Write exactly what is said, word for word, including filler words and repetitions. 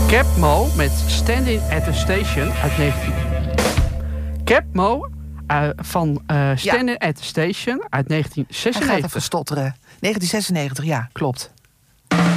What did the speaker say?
Capmo met Standing at the Station uit negentien... Capmo uh, van uh, Standing ja. at the Station uit negentien zesennegentig. Hij gaat even stotteren. negentien zesennegentig, ja, klopt.